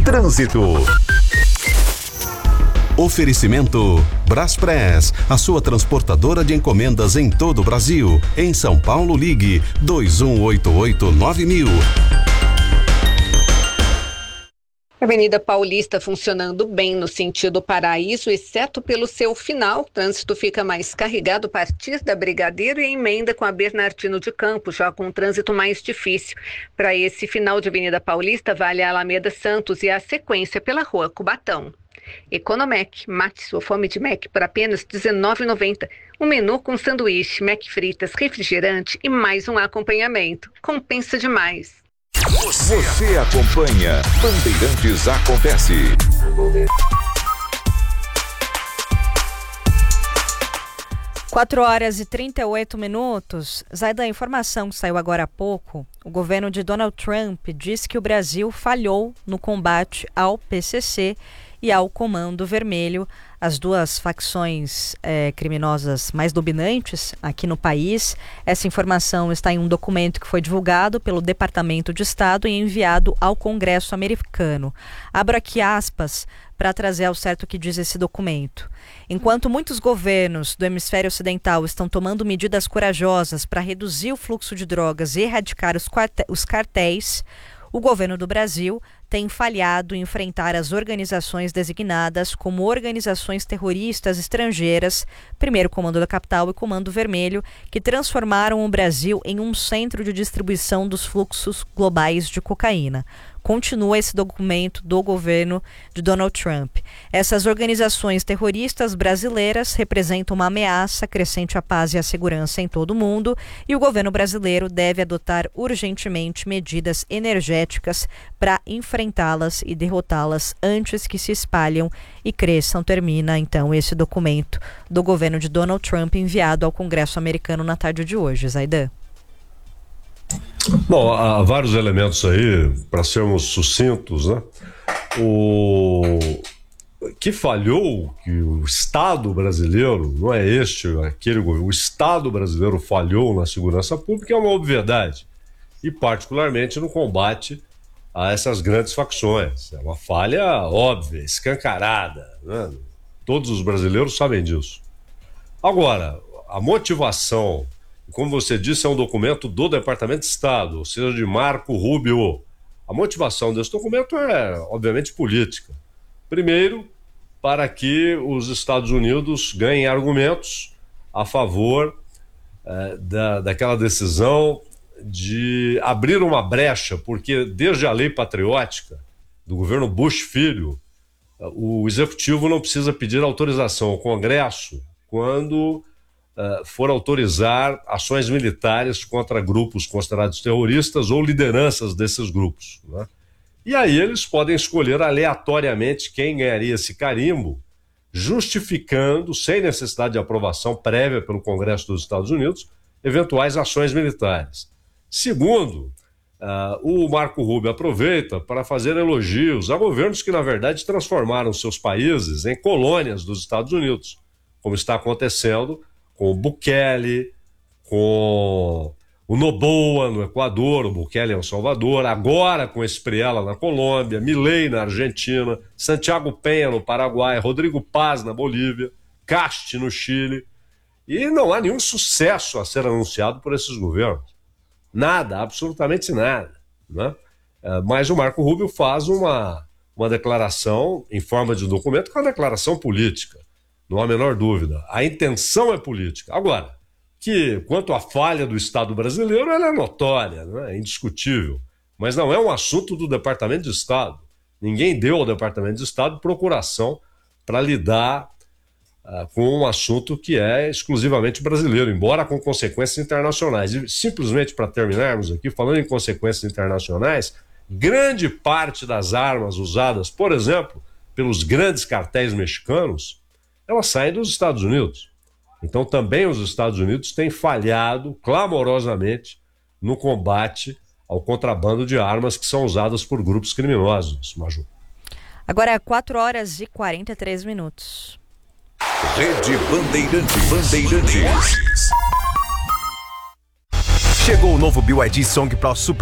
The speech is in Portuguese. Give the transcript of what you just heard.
Trânsito. Oferecimento Braspress, a sua transportadora de encomendas em todo o Brasil. Em São Paulo, ligue 2188-9000. Avenida Paulista funcionando bem no sentido Paraíso, exceto pelo seu final. O trânsito fica mais carregado a partir da Brigadeiro e emenda com a Bernardino de Campos, já com um trânsito mais difícil. Para esse final de Avenida Paulista, vale a Alameda Santos e a sequência pela Rua Cubatão. Economec, mate sua fome de Mac por apenas R$19,90. Um menu com sanduíche, Mac fritas, refrigerante e mais um acompanhamento. Compensa demais. Você acompanha Bandeirantes Acontece. 4h38. Zaida, a informação que saiu agora há pouco, o governo de Donald Trump disse que o Brasil falhou no combate ao PCC e ao Comando Vermelho, as duas facções criminosas mais dominantes aqui no país. Essa informação está em um documento que foi divulgado pelo Departamento de Estado e enviado ao Congresso americano. Abro aqui aspas para trazer ao certo o que diz esse documento. Enquanto muitos governos do hemisfério ocidental estão tomando medidas corajosas para reduzir o fluxo de drogas e erradicar os cartéis, o governo do Brasil tem falhado em enfrentar as organizações designadas como organizações terroristas estrangeiras, primeiro Comando da Capital e Comando Vermelho, que transformaram o Brasil em um centro de distribuição dos fluxos globais de cocaína. Continua esse documento do governo de Donald Trump. Essas organizações terroristas brasileiras representam uma ameaça crescente à paz e à segurança em todo o mundo e o governo brasileiro deve adotar urgentemente medidas energéticas para enfrentá-las e derrotá-las antes que se espalhem e cresçam. Termina, então, esse documento do governo de Donald Trump enviado ao Congresso americano na tarde de hoje. Zaidan. Bom, há vários elementos aí, para sermos sucintos, né? O que falhou, que o Estado brasileiro, não é aquele governo, o Estado brasileiro falhou na segurança pública é uma obviedade, e particularmente no combate a essas grandes facções. É uma falha óbvia, escancarada, né? Todos os brasileiros sabem disso. Agora, a motivação, como você disse, é um documento do Departamento de Estado, ou seja, de Marco Rubio. A motivação desse documento é, obviamente, política. Primeiro, para que os Estados Unidos ganhem argumentos a favor daquela decisão de abrir uma brecha, porque desde a lei patriótica do governo Bush Filho, o Executivo não precisa pedir autorização ao Congresso quando for autorizar ações militares contra grupos considerados terroristas ou lideranças desses grupos, né? E aí eles podem escolher aleatoriamente quem ganharia esse carimbo, justificando, sem necessidade de aprovação prévia pelo Congresso dos Estados Unidos, eventuais ações militares. Segundo, o Marco Rubio aproveita para fazer elogios a governos que, na verdade, transformaram seus países em colônias dos Estados Unidos, como está acontecendo com o Bukele, com o Noboa no Equador, o Bukele em El Salvador, agora com Espriella na Colômbia, Milei na Argentina, Santiago Peña no Paraguai, Rodrigo Paz na Bolívia, Casti no Chile. E não há nenhum sucesso a ser anunciado por esses governos. Nada, absolutamente nada, né? Mas o Marco Rubio faz uma declaração em forma de documento, que é uma declaração política. Não há a menor dúvida. A intenção é política. Agora, que quanto à falha do Estado brasileiro, ela é notória, né? É indiscutível. Mas não é um assunto do Departamento de Estado. Ninguém deu ao Departamento de Estado procuração para lidar com um assunto que é exclusivamente brasileiro, embora com consequências internacionais. E simplesmente para terminarmos aqui, falando em consequências internacionais, grande parte das armas usadas, por exemplo, pelos grandes cartéis mexicanos, elas saem dos Estados Unidos. Então também os Estados Unidos têm falhado clamorosamente no combate ao contrabando de armas que são usadas por grupos criminosos, Maju. Agora é 4h43. Rede Bandeirantes. Chegou o novo BYD Song Pro Super